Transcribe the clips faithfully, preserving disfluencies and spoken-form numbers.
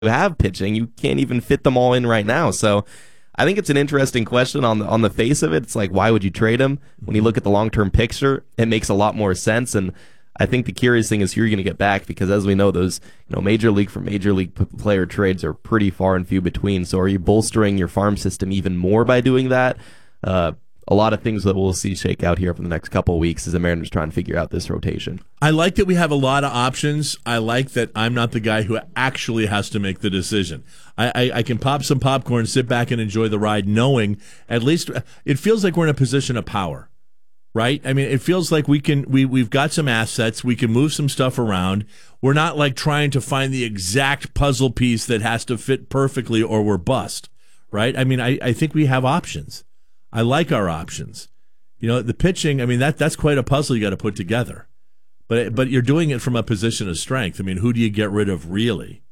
have pitching. You can't even fit them all in right now. So I think it's an interesting question on the, on the face of it. It's like, why would you trade him? When you look at the long-term picture, it makes a lot more sense. And I think the curious thing is who you're going to get back, because as we know, those you know major league for major league p- player trades are pretty far and few between. So are you bolstering your farm system even more by doing that? Uh, a lot of things that we'll see shake out here for the next couple of weeks as the Mariners try and figure out this rotation. I like that we have a lot of options. I like that I'm not the guy who actually has to make the decision. I, I, I can pop some popcorn, sit back and enjoy the ride, knowing at least it feels like we're in a position of power, right? I mean, it feels like we can, we, we've got some assets. We can move some stuff around. We're not like trying to find the exact puzzle piece that has to fit perfectly or we're bust, right? I mean, I, I think we have options. I like our options. You know, the pitching, I mean, that that's quite a puzzle you got to put together. But but you're doing it from a position of strength. I mean, who do you get rid of, really?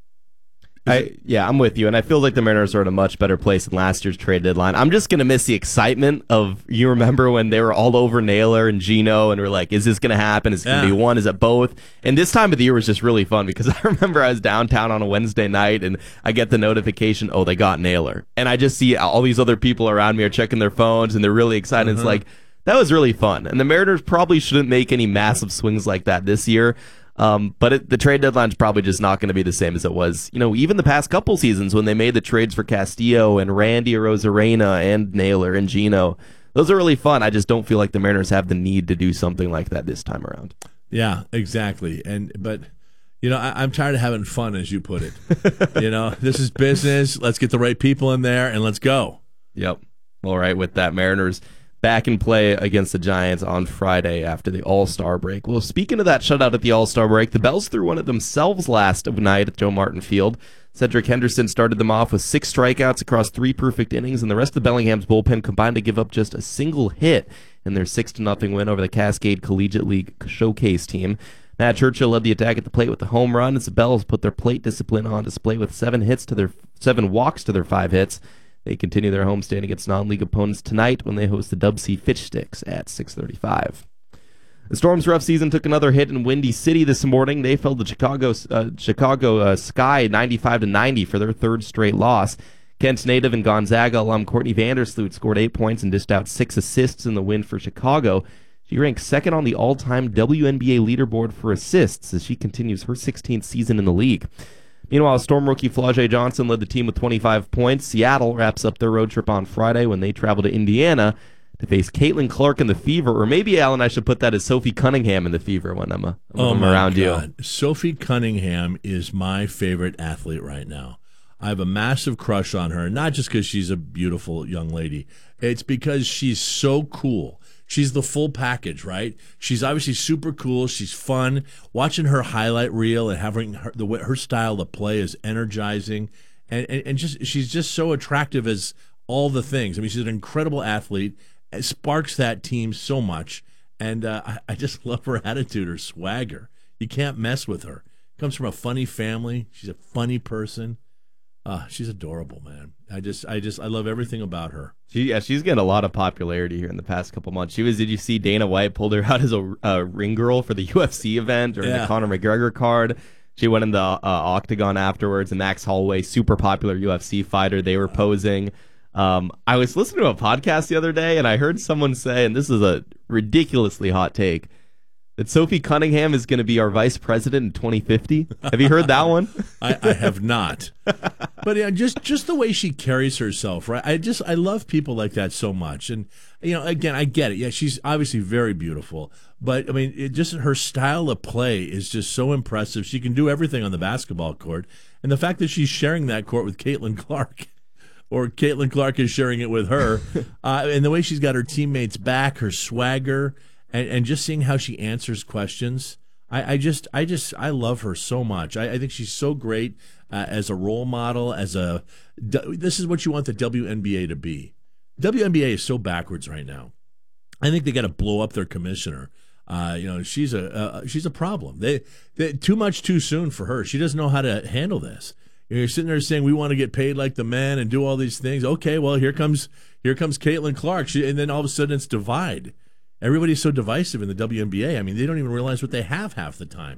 I yeah, I'm with you, and I feel like the Mariners are in a much better place than last year's trade deadline. I'm just gonna miss the excitement of, you remember when they were all over Naylor and Gino, and we're like, is this gonna happen? Is it gonna Yeah. be one? Is it both? And this time of the year was just really fun because I remember I was downtown on a Wednesday night, and I get the notification, oh, they got Naylor, and I just see all these other people around me are checking their phones, and they're really excited. Uh-huh. It's like, that was really fun, and the Mariners probably shouldn't make any massive swings like that this year. Um, but it, the trade deadline's probably just not going to be the same as it was, you know, even the past couple seasons when they made the trades for Castillo and Randy Arozarena and Naylor and Gino. Those are really fun. I just don't feel like the Mariners have the need to do something like that this time around. Yeah, exactly. And but you know, I, I'm tired of having fun, as you put it. You know, this is business. Let's get the right people in there and let's go. Yep. All right. With that, Mariners back in play against the Giants on Friday after the All-Star break. Well, speaking of that shutout at the All-Star break, the Bells threw one at themselves last night at Joe Martin Field. Cedric Henderson started them off with six strikeouts across three perfect innings, and the rest of Bellingham's bullpen combined to give up just a single hit in their six to nothing win over the Cascade Collegiate League Showcase team. Matt Churchill led the attack at the plate with the home run, as the Bells put their plate discipline on display with seven hits to their seven walks to their five hits. They continue their homestand against non-league opponents tonight when they host the Dub C Fitch Sticks at six thirty-five. The Storm's rough season took another hit in Windy City this morning. They fell to Chicago uh, Chicago uh, Sky ninety-five to ninety for their third straight loss. Kent native and Gonzaga alum Courtney Vandersloot scored eight points and dished out six assists in the win for Chicago. She ranks second on the all-time W N B A leaderboard for assists as she continues her sixteenth season in the league. Meanwhile, Storm rookie Flau'jae Johnson led the team with twenty-five points. Seattle wraps up their road trip on Friday when they travel to Indiana to face Caitlin Clark in the Fever. Or maybe, Alan, I should put that as Sophie Cunningham in the Fever when I'm, uh, when Oh I'm my around God. you. Sophie Cunningham is my favorite athlete right now. I have a massive crush on her, not just because she's a beautiful young lady. It's because she's so cool. She's the full package, right? She's obviously super cool. She's fun. Watching her highlight reel and having her, the way, her style of play is energizing, and, and and just she's just so attractive as all the things. I mean, she's an incredible athlete. It sparks that team so much, and uh, I, I just love her attitude, her swagger. You can't mess with her. Comes from a funny family. She's a funny person. Uh, she's adorable, man. I just, I just, I love everything about her. She, yeah, she's getting a lot of popularity here in the past couple months. She was. Did you see Dana White pulled her out as a, a ring girl for the U F C event or Yeah. the Conor McGregor card? She went in the uh, octagon afterwards, and Max Holloway, super popular U F C fighter, they were posing. Um, I was listening to a podcast the other day, and I heard someone say, and this is a ridiculously hot take, that Sophie Cunningham is going to be our vice president in twenty fifty. Have you heard that one? I, I have not, but yeah, just just the way she carries herself, right? I just I love people like that so much, and you know, again, I get it. Yeah, she's obviously very beautiful, but I mean, it just her style of play is just so impressive. She can do everything on the basketball court, and the fact that she's sharing that court with Caitlin Clark, or Caitlin Clark is sharing it with her, uh, and the way she's got her teammates back, her swagger. And, and just seeing how she answers questions, I, I just, I just, I love her so much. I, I think she's so great uh, as a role model. As a, this is what you want the W N B A to be. W N B A is so backwards right now. I think they got to blow up their commissioner. Uh, you know, she's a, uh, she's a problem. They, they, too much too soon for her. She doesn't know how to handle this. You know, you're sitting there saying we want to get paid like the men and do all these things. Okay, well here comes, here comes Caitlin Clark, she, and then all of a sudden it's divide. Everybody's so divisive in the W N B A. I mean, they don't even realize what they have half the time.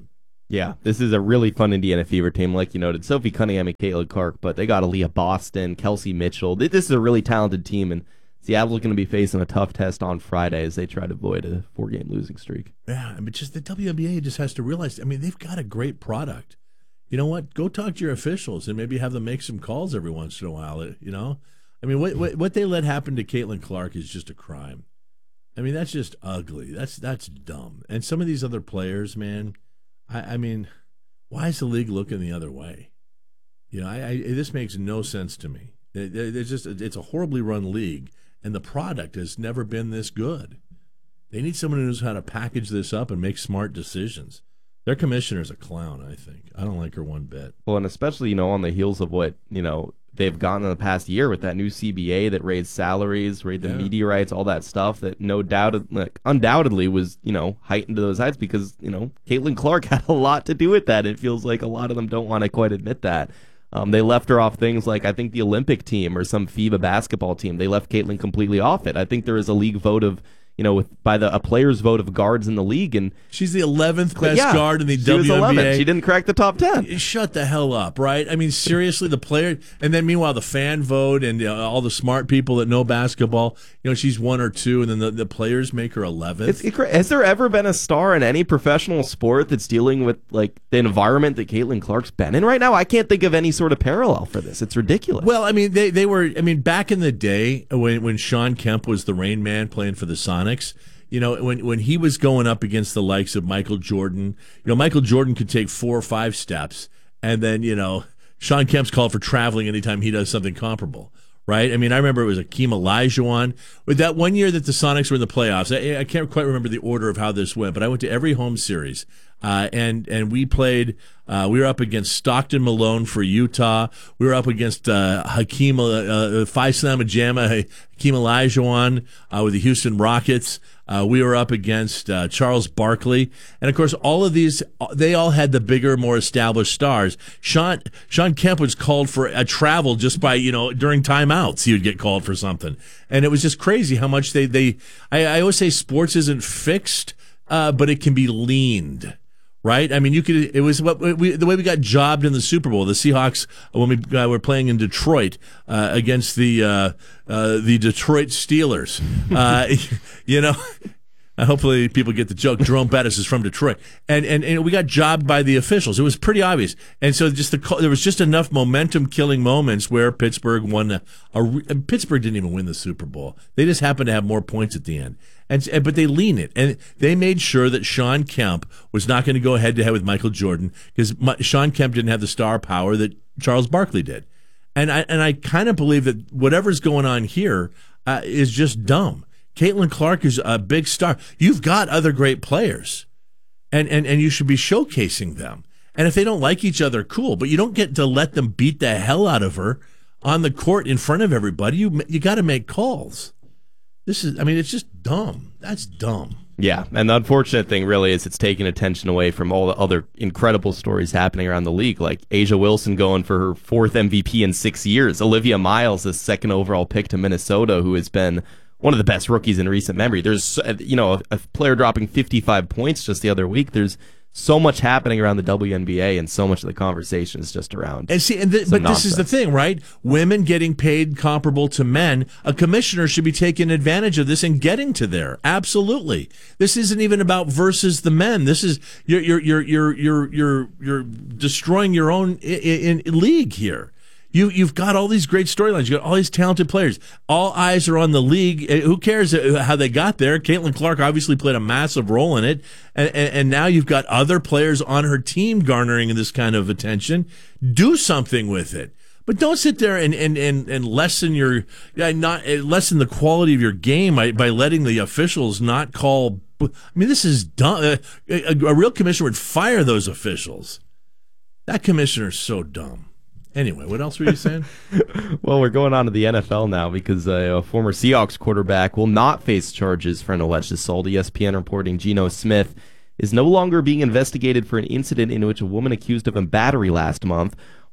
Yeah, this is a really fun Indiana Fever team, like you noted. Sophie Cunningham and Caitlin Clark, but they got Aaliyah Boston, Kelsey Mitchell. This is a really talented team, and Seattle's going to be facing a tough test on Friday as they try to avoid a four-game losing streak. Yeah, but just the W N B A just has to realize, I mean, they've got a great product. You know what? Go talk to your officials and maybe have them make some calls every once in a while, you know? I mean, what what, what they let happen to Caitlin Clark is just a crime. I mean, that's just ugly. That's that's dumb. And some of these other players, man, I, I mean, why is the league looking the other way? You know, I, I this makes no sense to me. It, it, it's just it's a horribly run league, and the product has never been this good. They need someone who knows how to package this up and make smart decisions. Their commissioner's a clown, I think. I don't like her one bit. Well, and especially, you know, on the heels of what, you know, they've gotten in the past year with that new C B A that raised salaries, raised the yeah. media rights, all that stuff that no doubt, like, undoubtedly was, you know, heightened to those heights because, you know, Caitlin Clark had a lot to do with that. It feels like a lot of them don't want to quite admit that. Um, they left her off things like, I think, the Olympic team or some FIBA basketball team. They left Caitlin completely off it. I think there is a league vote of, you know, with by the a player's vote of guards in the league, and she's the eleventh best yeah, guard in the she W N B A. Was eleventh. She didn't crack the top ten. Shut the hell up, right? I mean, seriously, the player, and then meanwhile the fan vote and uh, all the smart people that know basketball, you know, she's one or two, and then the, the players make her eleventh. It's, it, has there ever been a star in any professional sport that's dealing with like the environment that Caitlin Clark's been in right now? I can't think of any sort of parallel for this. It's ridiculous. Well, I mean, they they were. I mean, back in the day when when Sean Kemp was the Rain Man playing for the Sonics. You know, when when he was going up against the likes of Michael Jordan, you know, Michael Jordan could take four or five steps, and then, you know, Sean Kemp's called for traveling anytime he does something comparable, right? I mean, I remember it was Akeem Olajuwon. With that one year that the Sonics were in the playoffs, I, I can't quite remember the order of how this went, but I went to every home series, uh, and and we played. Uh, we were up against Stockton Malone for Utah. We were up against uh, Hakeem uh, Faisal Majama, Hakeem Olajuwon uh, with the Houston Rockets. Uh, we were up against uh, Charles Barkley, and of course, all of these they all had the bigger, more established stars. Sean Sean Kemp was called for a travel just by you know during timeouts he would get called for something, and it was just crazy how much they they. I, I always say sports isn't fixed, uh, but it can be leaned. Right? I mean, you could. It was what we, the way we got jobbed in the Super Bowl. The Seahawks, when we uh, were playing in Detroit uh, against the uh, uh, the Detroit Steelers. Uh, you know, hopefully people get the joke. Jerome Bettis is from Detroit, and, and and we got jobbed by the officials. It was pretty obvious, and so just the there was just enough momentum killing moments where Pittsburgh won. A, a Pittsburgh didn't even win the Super Bowl. They just happened to have more points at the end. And, but they lean it, and they made sure that Sean Kemp was not going to go head to head with Michael Jordan because Sean Kemp didn't have the star power that Charles Barkley did, and I and I kind of believe that whatever's going on here uh, is just dumb. Caitlin Clark is a big star. You've got other great players, and and and you should be showcasing them. And if they don't like each other, cool, but you don't get to let them beat the hell out of her on the court in front of everybody. You you got to make calls. This is, I mean, it's just dumb. That's dumb. Yeah, and the unfortunate thing really is it's taking attention away from all the other incredible stories happening around the league, like A'ja Wilson going for her fourth M V P in six years, Olivia Miles, the second overall pick to Minnesota, who has been one of the best rookies in recent memory. There's, you know, a, a player dropping fifty-five points just the other week. There's so much happening around the W N B A, and so much of the conversation is just around. And see, and the, but nonsense. This is the thing, right? Women getting paid comparable to men. A commissioner should be taking advantage of this and getting to there. Absolutely. This isn't even about versus the men. This is you're you're you're you're you're you're, you're destroying your own in, in league here. You, you've got all these great storylines. You've got all these talented players. All eyes are on the league. Who cares how they got there? Caitlin Clark obviously played a massive role in it. And, and, and now you've got other players on her team garnering this kind of attention. Do something with it. But don't sit there and, and, and, and lessen your not lessen the quality of your game by, by letting the officials not call. I mean, this is dumb. A, a, a real commissioner would fire those officials. That commissioner's so dumb. Anyway, what else were you saying? Well, we're going on to the N F L now because uh, a former Seahawks quarterback will not face charges for an alleged assault. E S P N reporting Geno Smith is no longer being investigated for an incident in which a woman accused of a battery last month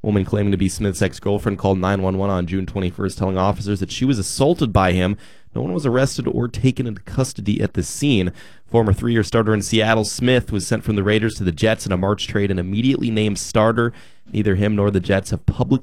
woman claiming to be Smith's ex-girlfriend called nine one one on June twenty-first, telling officers that she was assaulted by him. No one was arrested or taken into custody at the scene. Former three-year starter in Seattle, Smith was sent from the Raiders to the Jets in a March trade and immediately named starter. Neither him nor the Jets have publicly